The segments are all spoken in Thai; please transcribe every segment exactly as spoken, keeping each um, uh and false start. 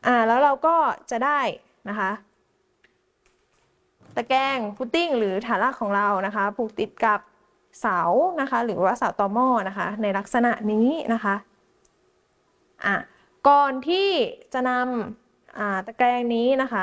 อ่าแล้วเราก็จะได้นะคะตะแกรงฟุตติ้งหรือฐานรากของเรานะคะผูกติดกับเสานะคะหรือว่าเสาตอหม้อนะคะในลักษณะนี้นะคะอ่ะก่อนที่จะนำอ่าตะแกรงนี้นะคะ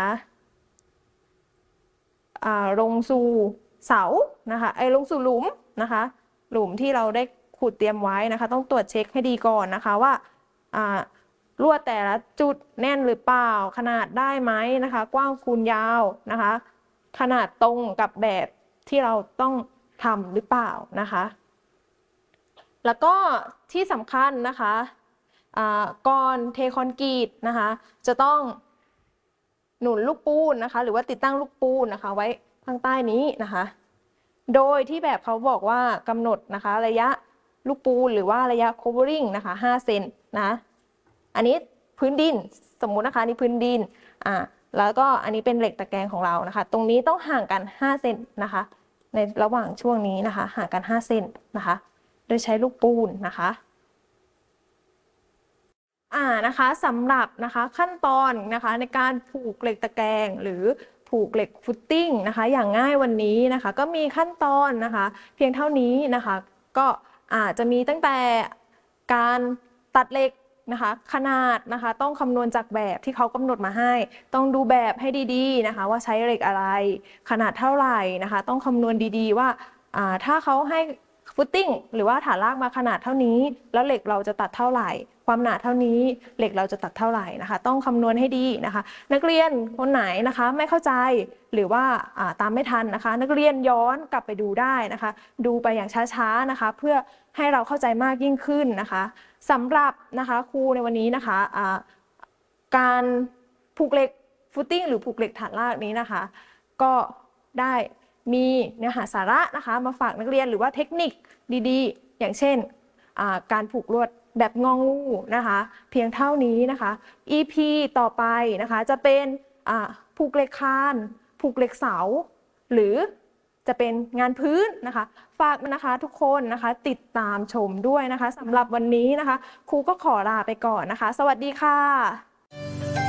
อ่าลงสู่เสานะคะไอ้ลงสู่หลุมนะคะหลุมที่เราได้ขุดเตรียมไว้นะคะต้องตรวจเช็คให้ดีก่อนนะคะว่าอ่าลวดแต่ละจุดแน่นหรือเปล่าขนาดได้ไหมนะคะกว้างคูณยาวนะคะขนาดตรงกับแบบที่เราต้องทำหรือเปล่านะคะแล้วก็ที่สำคัญนะคะก่อนเทคอนกรีตนะคะจะต้องหนุนลูกปูนนะคะหรือว่าติดตั้งลูกปูนนะคะไว้ข้างใต้นี้นะคะโดยที่แบบเขาบอกว่ากำหนดนะคะระยะลูกปูนหรือว่าระยะ covering นะคะห้าเซนนะอันนี้พื้นดินสมมุตินะคะนี่พื้นดินอ่าแล้วก็อันนี้เป็นเหล็กตะแกรงของเรานะคะตรงนี้ต้องห่างกันห้าเซนนะคะในระหว่างช่วงนี้นะคะห่างกันห้าเซนนะคะโดยใช้ลูกปูนนะคะอ่านะคะสำหรับนะคะขั้นตอนนะคะในการผูกเหล็กตะแกรงหรือผูกเหล็กฟุตติ้งนะคะอย่างง่ายวันนี้นะคะก็มีขั้นตอนนะคะเพียงเท่านี้นะคะก็อาจจะมีตั้งแต่การตัดเหล็กนะคะขนาดนะคะต้องคำนวณจากแบบที่เขากำหนดมาให้ต้องดูแบบให้ดีๆนะคะว่าใช้เหล็กอะไรขนาดเท่าไหร่นะคะต้องคำนวณดีๆว่าถ้าเขาให้ฟุตติ้งหรือว่าฐานรากมาขนาดเท่านี้แล้วเหล็กเราจะตัดเท่าไหร่ความหนาเท่านี้เหล็กเราจะตัดเท่าไหร่นะคะต้องคำนวณให้ดีนะคะนักเรียนคนไหนนะคะไม่เข้าใจหรือว่าตามไม่ทันนะคะนักเรียนย้อนกลับไปดูได้นะคะดูไปอย่างช้าๆนะคะเพื่อให้เราเข้าใจมากยิ่งขึ้นนะคะสำหรับนะคะครูในวันนี้นะคะการผูกเหล็กฟุตติ้งหรือผูกเหล็กฐานรากนี้นะคะก็ได้มีเนื้อหาสาระนะคะมาฝากนักเรียนหรือว่าเทคนิคดีๆอย่างเช่นการผูกลวดแบบงองูนะคะเพียงเท่านี้นะคะ อี พี ต่อไปนะคะจะเป็นผูกเหล็กคานผูกเหล็กเสาหรือจะเป็นงานพื้นนะคะฝากนะคะทุกคนนะคะติดตามชมด้วยนะคะสำหรับวันนี้นะคะครูก็ขอลาไปก่อนนะคะสวัสดีค่ะ